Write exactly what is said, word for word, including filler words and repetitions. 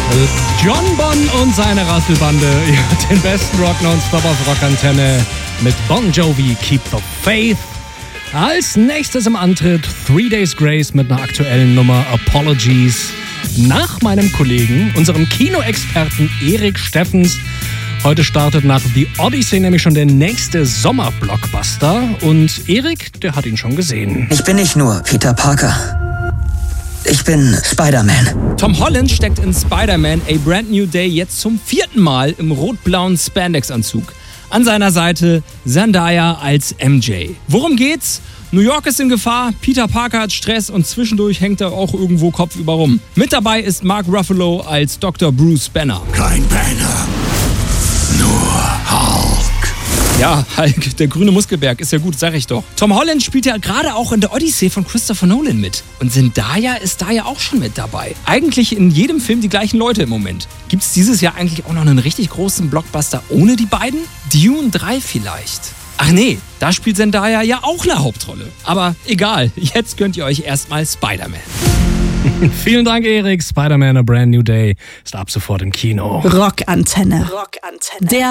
John Bon und seine Rasselbande. Ja, den besten Rock nonstop auf Rockantenne mit Bon Jovi, Keep the Faith. Als nächstes im Antritt Three Days Grace mit einer aktuellen Nummer Apologies. Nach meinem Kollegen, unserem Kinoexperten Erik Steffens. Heute startet nach The Odyssey nämlich schon der nächste Sommerblockbuster. Und Erik, der hat ihn schon gesehen. Ich bin nicht nur Peter Parker. Ich bin Spider-Man. Tom Holland steckt in Spider-Man A Brand New Day jetzt zum vierten Mal im rot-blauen Spandex-Anzug. An seiner Seite Zendaya als M J. Worum geht's? New York ist in Gefahr, Peter Parker hat Stress und zwischendurch hängt er auch irgendwo kopfüber rum. Mit dabei ist Mark Ruffalo als Doktor Bruce Banner. Kein Banner, nur Hulk. Ja, Hulk, der grüne Muskelberg, ist ja gut, sag ich doch. Tom Holland spielt ja gerade auch in der Odyssey von Christopher Nolan mit. Und Zendaya ist da ja auch schon mit dabei. Eigentlich in jedem Film die gleichen Leute im Moment. Gibt's dieses Jahr eigentlich auch noch einen richtig großen Blockbuster ohne die beiden? Dune drei vielleicht. Ach nee, da spielt Zendaya ja auch eine Hauptrolle. Aber egal, jetzt könnt ihr euch erstmal Spider-Man. Vielen Dank, Erik. Spider-Man A Brand New Day ist ab sofort im Kino. Rockantenne. Rockantenne. Der